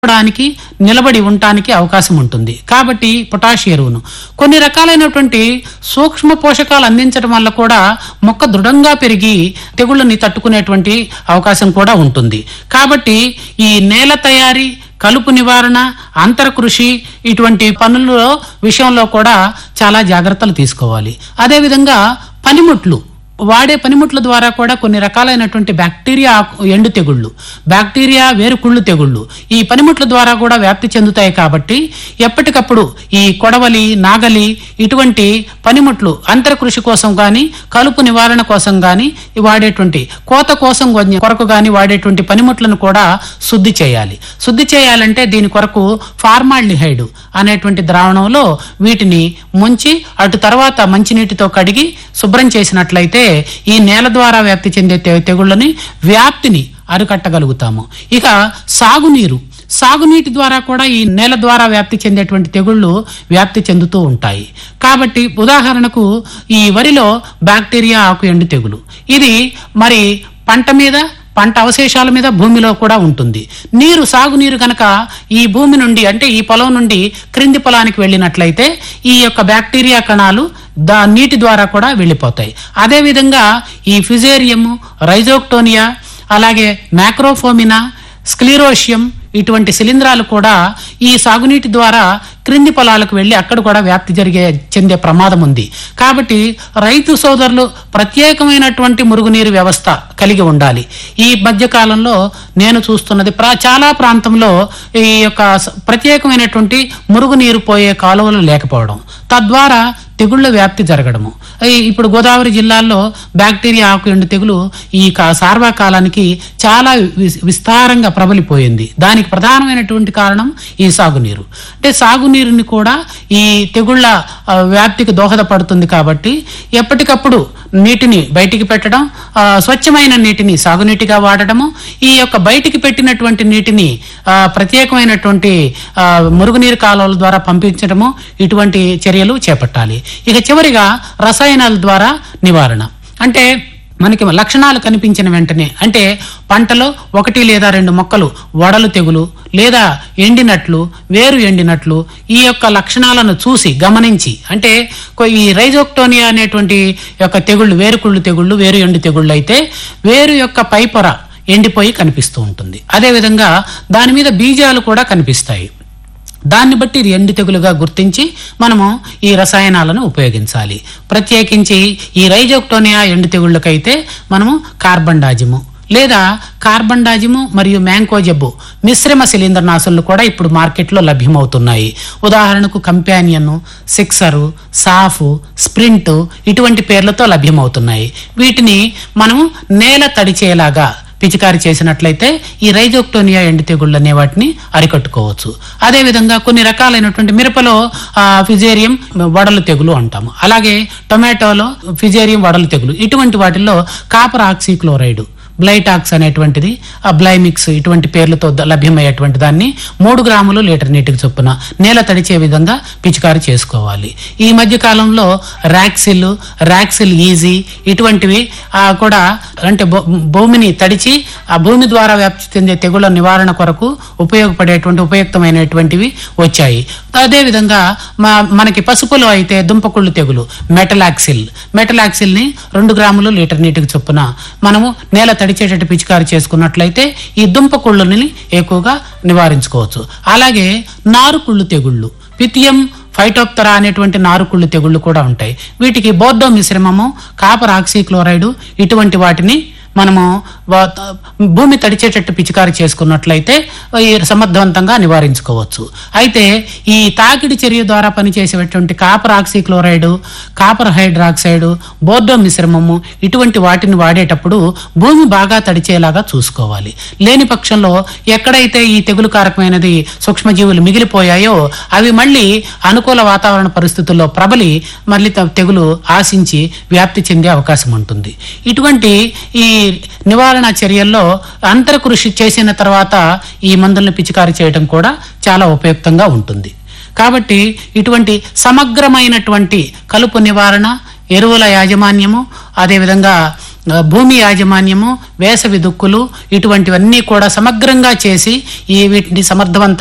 డానికి నిలబడి ఉండటానికి అవకాశం ఉంటుంది. కాబట్టి పొటాష్ ఎరువును కొన్ని రకాలైనటువంటి సూక్ష్మ పోషకాలు అందించడం వల్ల కూడా మొక్క దృఢంగా పెరిగి తెగుళ్ళని తట్టుకునేటువంటి అవకాశం కూడా ఉంటుంది. కాబట్టి ఈ నేల తయారీ, కలుపు నివారణ, అంతర కృషి ఇటువంటి పనుల విషయంలో కూడా చాలా జాగ్రత్తలు తీసుకోవాలి. అదేవిధంగా పనిముట్లు వాడే పనిముట్ల ద్వారా కూడా కొన్ని రకాలైనటువంటి బ్యాక్టీరియా ఎండు తెగుళ్ళు, బ్యాక్టీరియా వేరుకుళ్ళు తెగుళ్ళు ఈ పనిముట్ల ద్వారా కూడా వ్యాప్తి చెందుతాయి. కాబట్టి ఎప్పటికప్పుడు ఈ కొడవలి, నాగలి ఇటువంటి పనిముట్లు అంతర కృషి కోసం కానీ, కలుపు నివారణ కోసం కానీ వాడేటువంటి కోత కోసం కొరకు కానీ వాడేటువంటి పనిముట్లను కూడా శుద్ధి చేయాలి. శుద్ధి చేయాలంటే దీని కొరకు ఫార్మాల్డిహైడ్ అనేటువంటి ద్రావణంలో వీటిని ముంచి అటు తర్వాత మంచినీటితో కడిగి శుభ్రం చేసినట్లయితే ఈ నేల ద్వారా వ్యాప్తి చెందే తెగుళ్ళని వ్యాప్తిని అరికట్టగలుగుతాము. ఇక సాగునీటి ద్వారా కూడా ఈ నేల ద్వారా వ్యాప్తి చెందేటువంటి తెగుళ్ళు వ్యాప్తి చెందుతూ ఉంటాయి. కాబట్టి ఉదాహరణకు ఈ వరిలో బ్యాక్టీరియా ఆకు ఎండు తెగులు ఇది మరి పంట అవశేషాల మీద భూమిలో కూడా ఉంటుంది. సాగునీరు కనుక ఈ భూమి నుండి అంటే ఈ పొలం నుండి క్రింది పొలానికి వెళ్ళినట్లయితే ఈ యొక్క బ్యాక్టీరియా కణాలు నీటి ద్వారా కూడా వెళ్ళిపోతాయి. అదేవిధంగా ఈ ఫిజేరియం, రైజోక్టోనియా, అలాగే మ్యాక్రోఫోమినా, స్క్లిరోషియం ఇటువంటి శిలీంధ్రాలు కూడా ఈ సాగునీటి ద్వారా క్రింది పొలాలకు వెళ్ళి అక్కడ కూడా వ్యాప్తి చెందే ప్రమాదం ఉంది. కాబట్టి రైతు సోదరులు ప్రత్యేకమైనటువంటి మురుగునీరు వ్యవస్థ కలిగి ఉండాలి. ఈ మధ్య కాలంలో నేను చూస్తున్నది చాలా ప్రాంతంలో ఈ యొక్క ప్రత్యేకమైనటువంటి మురుగునీరు పోయే కాలువలు లేకపోవడం, తద్వారా తెగుళ్ల వ్యాప్తి జరగడము. ఇప్పుడు గోదావరి జిల్లాల్లో బ్యాక్టీరియా ఆకు ఎండు తెగులు ఈ సార్వకాలానికి చాలా విస్తారంగా ప్రబలిపోయింది. దానికి ప్రధానమైనటువంటి కారణం ఈ సాగునీరు. అంటే సాగునీరుని కూడా ఈ తెగుళ్ల వ్యాప్తికి దోహదపడుతుంది. కాబట్టి ఎప్పటికప్పుడు నీటిని బయటికి పెట్టడం, స్వచ్ఛమైన నీటిని సాగునీటిగా వాడటము, ఈ యొక్క బయటికి పెట్టినటువంటి నీటిని ప్రత్యేకమైనటువంటి మురుగునీరు కాలువల ద్వారా పంపించడము ఇటువంటి చర్యలు చేపట్టాలి. ఇక చివరిగా రసాయనాల ద్వారా నివారణ. అంటే మనకి లక్షణాలు కనిపించిన వెంటనే అంటే పంటలో 1 లేదా 2 మొక్కలు వడలు తెగులు లేదా ఎండినట్లు, వేరు ఎండినట్లు ఈ యొక్క లక్షణాలను చూసి గమనించి అంటే ఈ రైజోక్టోనియా అనేటువంటి యొక్క తెగుళ్ళు, వేరుకుళ్ళు తెగుళ్ళు, వేరు ఎండు తెగుళ్ళు అయితే వేరు యొక్క పైపొర ఎండిపోయి కనిపిస్తూ ఉంటుంది. అదేవిధంగా దాని మీద బీజాలు కూడా కనిపిస్తాయి. దాన్ని బట్టి ఇది ఎండు తెగులుగా గుర్తించి మనము ఈ రసాయనాలను ఉపయోగించాలి. ప్రత్యేకించి ఈ రైజోక్టోనియా ఎండు తెగుళ్ళకైతే మనము కార్బండాజిము లేదా కార్బండాజిము మరియు మ్యాంకోజెబ్బు మిశ్రమ శిలీంద్రనాశులు కూడా ఇప్పుడు మార్కెట్లో లభ్యమవుతున్నాయి. ఉదాహరణకు కంపానియన్, సిక్సరు, సాఫ్, స్ప్రింట్ ఇటువంటి పేర్లతో లభ్యమవుతున్నాయి. వీటిని మనము నేల తడిచేలాగా పిచికారి చేసినట్లయితే ఈ రైజోక్టోనియా ఎండు తెగుళ్ళు అనే వాటిని అరికట్టుకోవచ్చు. అదేవిధంగా కొన్ని రకాలైనటువంటి మిరపలో ఫిజేరియం వడలు తెగులు అంటాము. అలాగే టొమాటోలో ఫిజేరియం వడలు తెగులు ఇటువంటి వాటిల్లో కాపర్ ఆక్సీక్లోరైడ్, బ్లైటాక్స్ అనేటువంటిది, బ్లైమిక్స్ ఇటువంటి పేర్లతో లభ్యమయ్యేటువంటి దాన్ని 3 గ్రాములు లీటర్ నీటికి చొప్పున నేల తడిచే విధంగా పిచికారి చేసుకోవాలి. ఈ మధ్య కాలంలో ర్యాక్సిల్ ఈజీ ఇటువంటివి కూడా అంటే భూమిని తడిచి ఆ భూమి ద్వారా వ్యాప్తి చెందే తెగుళ్ల నివారణ కొరకు ఉపయోగపడేటువంటి ఉపయుక్తమైనటువంటివి వచ్చాయి. అదేవిధంగా మనకి పసుపులో అయితే దుంపకుళ్ళు తెగులు మెటలాక్సిల్ ని 2 గ్రాములు లీటర్ నీటికి చొప్పున మనము నేల తడిచేటట్టు పిచికారి చేసుకున్నట్లయితే ఈ దుంపకుళ్ళని ఎక్కువగా నివారించుకోవచ్చు. అలాగే నారుకుళ్ళు తెగుళ్ళు, పిథియం ఫైటోప్తరా అనేటువంటి నారుకుళ్ళు తెగుళ్ళు కూడా ఉంటాయి. వీటికి బోర్డో మిశ్రమము, కాపర్ ఆక్సీక్లోరైడ్ ఇటువంటి వాటిని మనము భూమి తడిచేటట్టు పిచికారి చేసుకున్నట్లయితే సమర్థవంతంగా నివారించుకోవచ్చు. అయితే ఈ తాకిడి చర్య ద్వారా పనిచేసేటువంటి copper oxychloride, copper hydroxide, Bordeaux మిశ్రమము ఇటువంటి వాటిని వాడేటప్పుడు భూమి బాగా తడిచేలాగా చూసుకోవాలి. లేని పక్షంలో ఎక్కడైతే ఈ తెగులు కారకమైనది సూక్ష్మజీవులు మిగిలిపోయాయో అవి మళ్ళీ అనుకూల వాతావరణ పరిస్థితుల్లో ప్రబలి మళ్ళీ తెగులు ఆశించి వ్యాప్తి చెందే అవకాశం ఉంటుంది. ఇటువంటి ఈ నివారణ చర్యల్లో అంతర కృషి చేసిన తర్వాత ఈ మందులను పిచికారి చేయడం కూడా చాలా ఉపయుక్తంగా ఉంటుంది. కాబట్టి ఇటువంటి సమగ్రమైనటువంటి కలుపు నివారణ, ఎరువుల యాజమాన్యము, అదేవిధంగా భూమి యాజమాన్యము, వేసవి దుక్కులు ఇటువంటివన్నీ కూడా సమగ్రంగా చేసి వీటిని సమర్థవంతంగా